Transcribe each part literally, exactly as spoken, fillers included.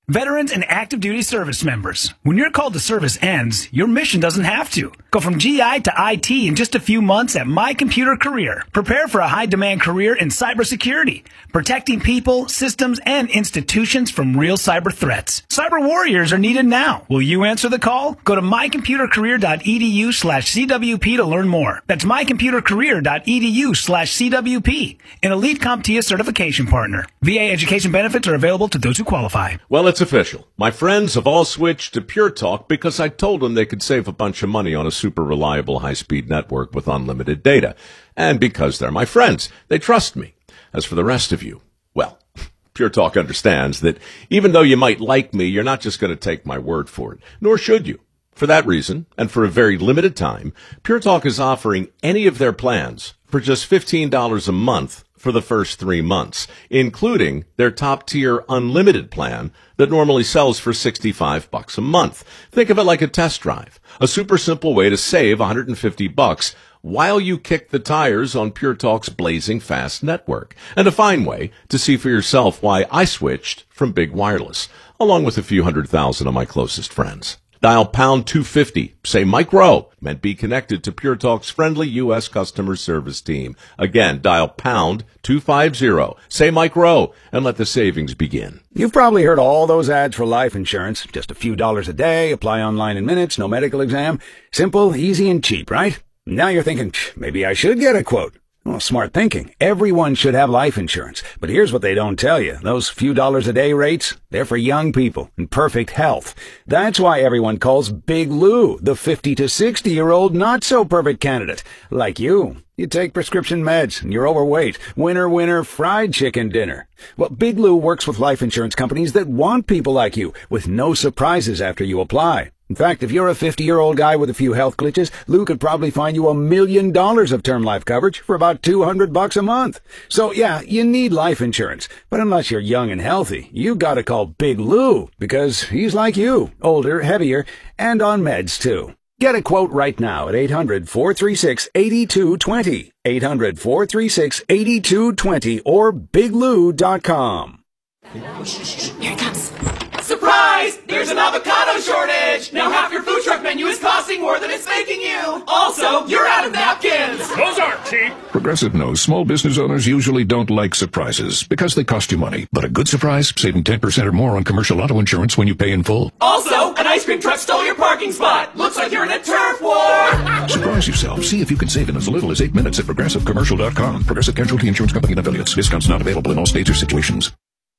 Veterans and active duty service members. When your call to service ends, your mission doesn't have to. Go from G I to I T in just a few months at My Computer Career. Prepare for a high-demand career in cybersecurity, protecting people, systems, and institutions from real cyber threats. Cyber warriors are needed now. Will you answer the call? Go to mycomputercareer.edu slash CWP to learn more. That's mycomputercareer.edu slash CWP. An elite CompTIA certification partner. V A education benefits are available to those who qualify. Well, it's official. My friends have all switched to Pure Talk because I told them they could save a bunch of money on a super reliable high-speed network with unlimited data. And because they're my friends, they trust me. As for the rest of you, well, Pure Talk understands that even though you might like me, you're not just going to take my word for it, nor should you. For that reason, and for a very limited time, Pure Talk is offering any of their plans for just fifteen dollars a month for the first three months, including their top-tier unlimited plan that normally sells for sixty-five bucks a month. Think of it like a test drive, a super simple way to save one hundred fifty bucks while you kick the tires on Pure Talk's blazing fast network, and a fine way to see for yourself why I switched from Big Wireless, along with a few hundred thousand of my closest friends. Dial pound two fifty, say Mike Rowe, and be connected to Pure Talk's friendly U S customer service team. Again, dial pound two fifty, say Mike Rowe, and let the savings begin. You've probably heard all those ads for life insurance. Just a few dollars a day, apply online in minutes, no medical exam. Simple, easy, and cheap, right? Now you're thinking, maybe I should get a quote. Well, smart thinking. Everyone should have life insurance. But here's what they don't tell you. Those few dollars a day rates, they're for young people in perfect health. That's why everyone calls Big Lou the fifty to sixty-year-old not-so-perfect candidate. Like you. You take prescription meds and you're overweight. Winner, winner, fried chicken dinner. Well, Big Lou works with life insurance companies that want people like you, with no surprises after you apply. In fact, if you're a fifty-year-old guy with a few health glitches, Lou could probably find you a million dollars of term life coverage for about two hundred bucks a month. So yeah, you need life insurance. But unless you're young and healthy, you gotta call Big Lou, because he's like you, older, heavier, and on meds too. Get a quote right now at eight hundred, four three six, eight two two zero, eight hundred, four three six, eight two two zero, or big lou dot com. Here it comes. Surprise! There's an avocado shortage! Now half your food truck menu is costing more than it's making you! Also, you're out of napkins! Those aren't cheap! Progressive knows small business owners usually don't like surprises because they cost you money. But a good surprise, saving ten percent or more on commercial auto insurance when you pay in full. Also, an ice cream truck stole your parking spot! Looks like you're in a turf war! Surprise yourself. See if you can save in as little as eight minutes at progressive commercial dot com. Progressive Casualty Insurance Company and affiliates. Discounts not available in all states or situations.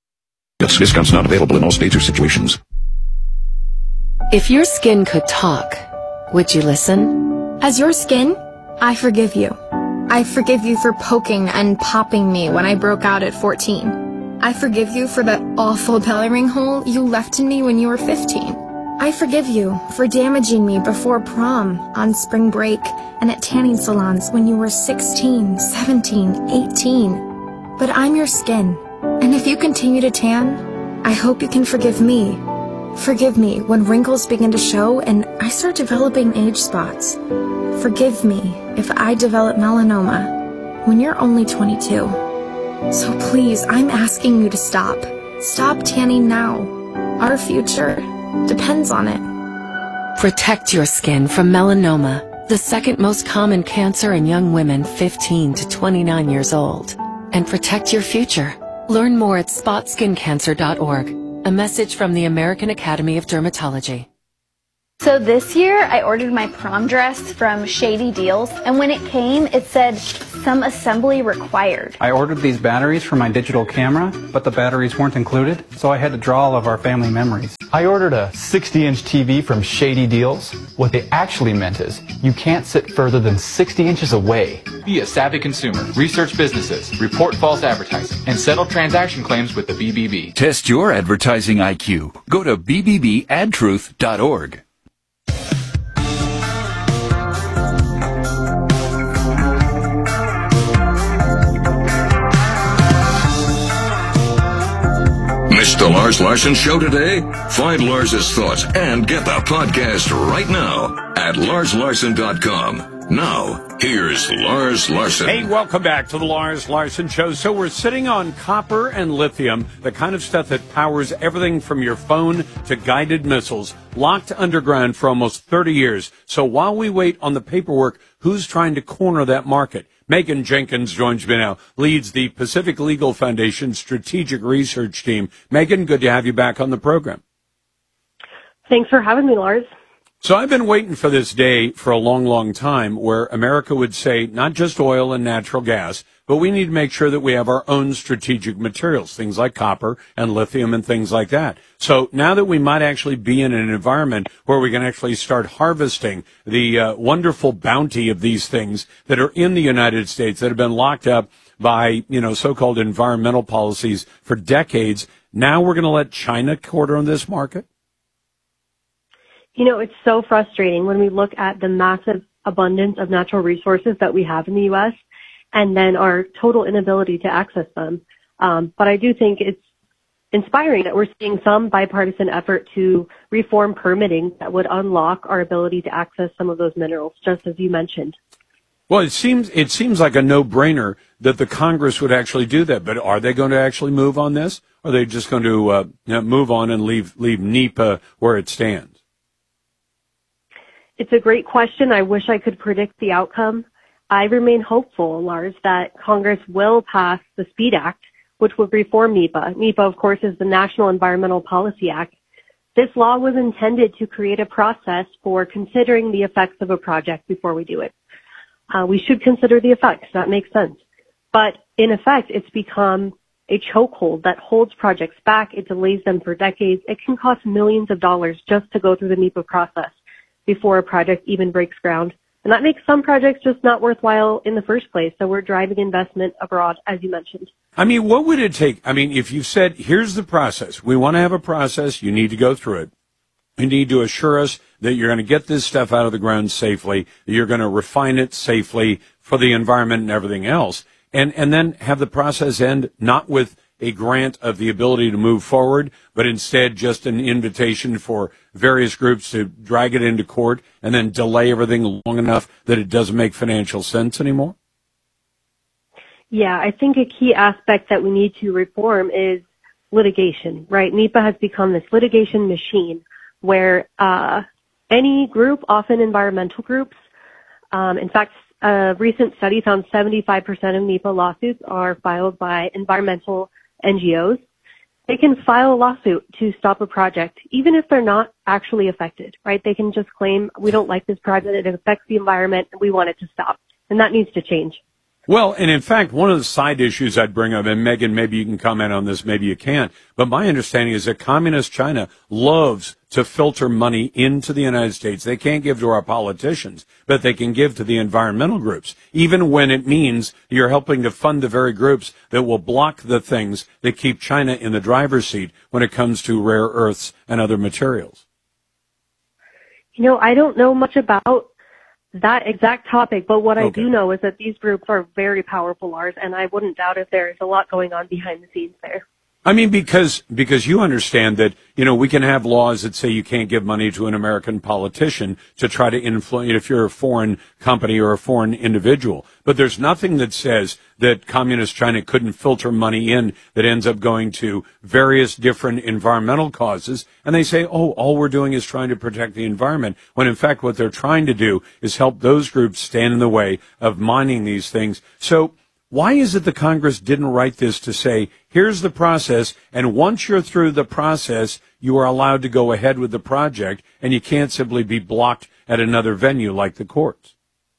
Yes, discounts not available in all states or situations. If your skin could talk, would you listen? As your skin, I forgive you. I forgive you for poking and popping me when I broke out at fourteen. I forgive you for that awful belly ring hole you left in me when you were fifteen. I forgive you for damaging me before prom, on spring break, and at tanning salons when you were sixteen, seventeen, eighteen. But I'm your skin. And if you continue to tan, I hope you can forgive me. Forgive me when wrinkles begin to show and I start developing age spots. Forgive me if I develop melanoma when you're only twenty-two. So please, I'm asking you to stop. Stop tanning now. Our future depends on it. Protect your skin from melanoma, the second most common cancer in young women fifteen to twenty-nine years old. And protect your future. Learn more at spot skin cancer dot org. A message from the American Academy of Dermatology. So this year, I ordered my prom dress from Shady Deals, and when it came, it said, some assembly required. I ordered these batteries for my digital camera, but the batteries weren't included, so I had to draw all of our family memories. I ordered a sixty inch T V from Shady Deals. What they actually meant is, you can't sit further than sixty inches away. Be a savvy consumer, research businesses, report false advertising, and settle transaction claims with the B B B. Test your advertising I Q. Go to b b b ad truth dot org. Missed the Lars Larson Show today? Find Lars's thoughts and get the podcast right now at lars larson dot com. Now, here's Lars Larson. Hey, welcome back to the Lars Larson Show. So we're sitting on copper and lithium, the kind of stuff that powers everything from your phone to guided missiles, locked underground for almost thirty years. So while we wait on the paperwork, who's trying to corner that market? Megan Jenkins joins me now, leads the Pacific Legal Foundation Strategic Research Team. Megan, good to have you back on the program. Thanks for having me, Lars. So I've been waiting for this day for a long, long time where America would say not just oil and natural gas, but we need to make sure that we have our own strategic materials, things like copper and lithium and things like that. So now that we might actually be in an environment where we can actually start harvesting the uh, wonderful bounty of these things that are in the United States that have been locked up by, you know, so-called environmental policies for decades, now we're going to let China corner on this market? You know, it's so frustrating when we look at the massive abundance of natural resources that we have in the U S and then our total inability to access them. Um, but I do think it's inspiring that we're seeing some bipartisan effort to reform permitting that would unlock our ability to access some of those minerals, just as you mentioned. Well, it seems it seems like a no-brainer that the Congress would actually do that. But are they going to actually move on this? Or are they just going to uh, you know, move on and leave leave NEPA where it stands? It's a great question. I wish I could predict the outcome. I remain hopeful, Lars, that Congress will pass the SPEED Act, which would reform NEPA. NEPA, of course, is the National Environmental Policy Act. This law was intended to create a process for considering the effects of a project before we do it. Uh, we should consider the effects. That makes sense. But in effect, it's become a chokehold that holds projects back. It delays them for decades. It can cost millions of dollars just to go through the NEPA process before a project even breaks ground. And that makes some projects just not worthwhile in the first place. So we're driving investment abroad, as you mentioned. I mean, what would it take? I mean, if you said, here's the process. We want to have a process. You need to go through it. You need to assure us that you're going to get this stuff out of the ground safely, that you're going to refine it safely for the environment and everything else. And, and then have the process end not with a grant of the ability to move forward, but instead just an invitation for various groups to drag it into court and then delay everything long enough that it doesn't make financial sense anymore? Yeah, I think a key aspect that we need to reform is litigation, right? NEPA has become this litigation machine where uh, any group, often environmental groups, um, in fact, a recent study found seventy-five percent of NEPA lawsuits are filed by environmental N G Os. They can file a lawsuit to stop a project, even if they're not actually affected, right? They can just claim, we don't like this project, it affects the environment, and we want it to stop. And that needs to change. Well, and in fact, one of the side issues I'd bring up, and Megan, maybe you can comment on this, maybe you can't, but my understanding is that communist China loves to filter money into the United States. They can't give to our politicians, but they can give to the environmental groups, even when it means you're helping to fund the very groups that will block the things that keep China in the driver's seat when it comes to rare earths and other materials. You know, I don't know much about that exact topic, but what I Okay. do know is that these groups are very powerful, Lars, and I wouldn't doubt if there's a lot going on behind the scenes there. I mean, because because you understand that, you know, we can have laws that say you can't give money to an American politician to try to influence if you're a foreign company or a foreign individual. But there's nothing that says that communist China couldn't filter money in that ends up going to various different environmental causes. And they say, oh, all we're doing is trying to protect the environment, when in fact what they're trying to do is help those groups stand in the way of mining these things. So why is it the Congress didn't write this to say, here's the process, and once you're through the process, you are allowed to go ahead with the project, and you can't simply be blocked at another venue like the courts?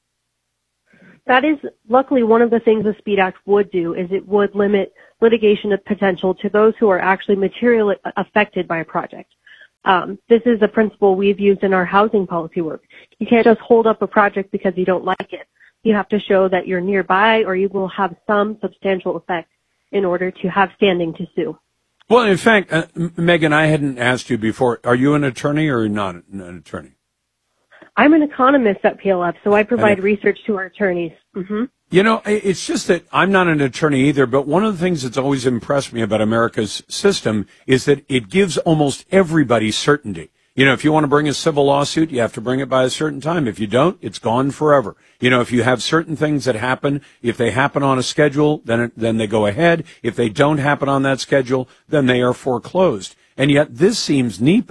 That is luckily one of the things the SPEED Act would do, is it would limit litigation potential to those who are actually materially affected by a project. Um, this is a principle we've used in our housing policy work. You can't just hold up a project because you don't like it. You have to show that you're nearby or you will have some substantial effect in order to have standing to sue. Well, in fact, uh, Megan, I hadn't asked you before. Are you an attorney or not an attorney? I'm an economist at P L F, so I provide I research to our attorneys. Mm-hmm. You know, it's just that I'm not an attorney either, but one of the things that's always impressed me about America's system is that it gives almost everybody certainty. You know, if you want to bring a civil lawsuit, you have to bring it by a certain time. If you don't, it's gone forever. You know, if you have certain things that happen, if they happen on a schedule, then it, then they go ahead. If they don't happen on that schedule, then they are foreclosed. And yet this seems NEPA